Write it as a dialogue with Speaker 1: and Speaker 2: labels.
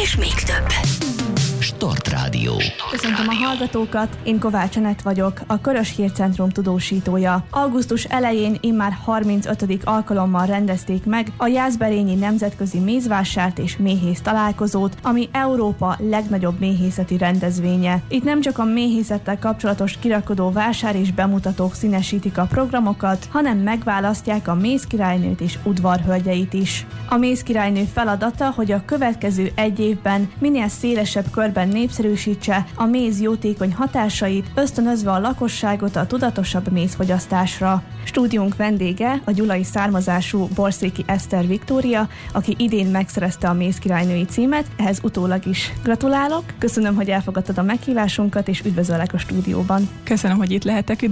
Speaker 1: és még több.
Speaker 2: Start Rádió.
Speaker 3: Köszöntöm a hallgatókat, én Kovács Anett vagyok, a Körös Hírcentrum tudósítója. Augusztus elején immár 35. alkalommal rendezték meg a Jászberényi Nemzetközi Mézvásárt és Méhész találkozót, ami Európa legnagyobb méhészeti rendezvénye. Itt nem csak a méhészettel kapcsolatos kirakodó vásár és bemutatók színesítik a programokat, hanem megválasztják a mézkirálynőt és udvarhölgyeit is. A mézkirálynő feladata, hogy a következő egy évben minél szélesebb körben népszerűsítse a méz jótékony hatásait, ösztönözve a lakosságot a tudatosabb mézfogyasztásra. Stúdiónk vendége a gyulai származású Borszéki Eszter Viktória, aki idén megszerezte a mézkirálynői címet, ehhez utólag is gratulálok. Köszönöm, hogy elfogadtad a meghívásunkat, és üdvözöllek a stúdióban.
Speaker 4: Köszönöm, hogy itt lehetek.